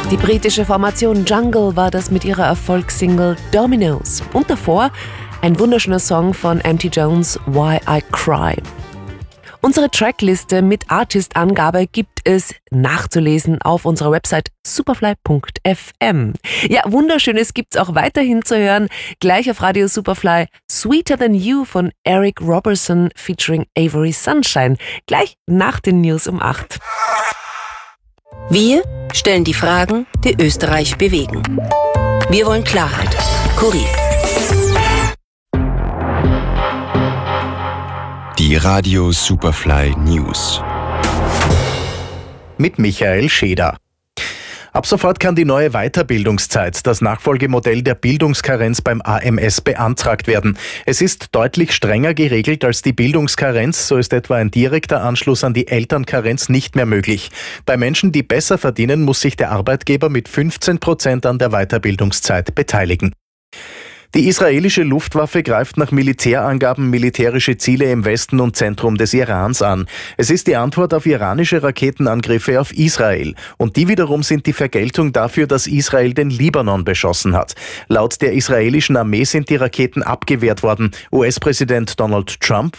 Die britische Formation Jungle war das mit ihrer Erfolgssingle Dominoes. Und davor ein wunderschöner Song von MT Jones, Why I Cry. Unsere Trackliste mit Artist-Angabe gibt es nachzulesen auf unserer Website superfly.fm. Ja, Wunderschönes gibt's auch weiterhin zu hören. Gleich auf Radio Superfly Sweeter Than You von Eric Roberson featuring Avery Sunshine. Gleich nach den News um 8. Wir stellen die Fragen, die Österreich bewegen. Wir wollen Klarheit. Kurier. Die Radio Superfly News. Mit Michael Scheder. Ab sofort kann die neue Weiterbildungszeit, das Nachfolgemodell der Bildungskarenz beim AMS, beantragt werden. Es ist deutlich strenger geregelt als die Bildungskarenz, so ist etwa ein direkter Anschluss an die Elternkarenz nicht mehr möglich. Bei Menschen, die besser verdienen, muss sich der Arbeitgeber mit 15% an der Weiterbildungszeit beteiligen. Die israelische Luftwaffe greift nach Militärangaben militärische Ziele im Westen und Zentrum des Irans an. Es ist die Antwort auf iranische Raketenangriffe auf Israel. Und die wiederum sind die Vergeltung dafür, dass Israel den Libanon beschossen hat. Laut der israelischen Armee sind die Raketen abgewehrt worden. US-Präsident Donald Trump